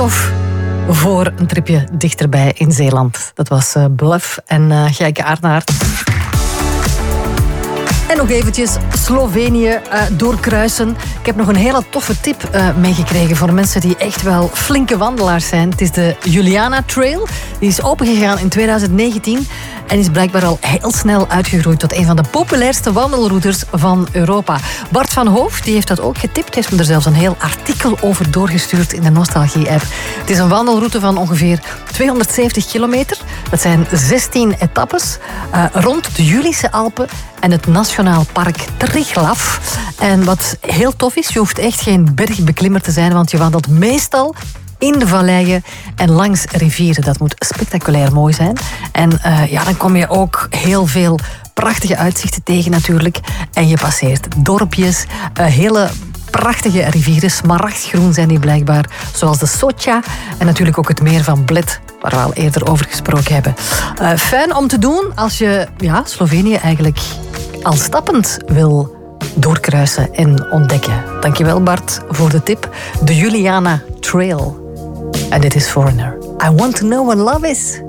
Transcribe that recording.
tof voor een tripje dichterbij in Zeeland. Dat was Bluff en Gijke Aarnaert. En nog eventjes Slovenië doorkruisen. Ik heb nog een hele toffe tip meegekregen voor mensen die echt wel flinke wandelaars zijn. Het is de Juliana Trail. Die is opengegaan in 2019 en is blijkbaar al heel snel uitgegroeid tot een van de populairste wandelroutes van Europa. Bart van Hoof die heeft dat ook getipt. Heeft me er zelfs een heel artikel over doorgestuurd in de Nostalgie-app. Het is een wandelroute van ongeveer 270 kilometer. Dat zijn 16 etappes rond de Julische Alpen en het Nationaal Park Triglav. En wat heel tof is, je hoeft echt geen bergbeklimmer te zijn, want je wandelt meestal in de valleien en langs rivieren. Dat moet spectaculair mooi zijn. En dan kom je ook heel veel prachtige uitzichten tegen natuurlijk. En je passeert dorpjes, hele prachtige rivieren. Smaragdgroen zijn die blijkbaar, zoals de Socha. En natuurlijk ook het meer van Bled, waar we al eerder over gesproken hebben. Fijn om te doen als je Slovenië eigenlijk al stappend wil doorkruisen en ontdekken. Dankjewel Bart voor de tip. De Juliana Trail. En dit is Foreigner. I want to know what love is.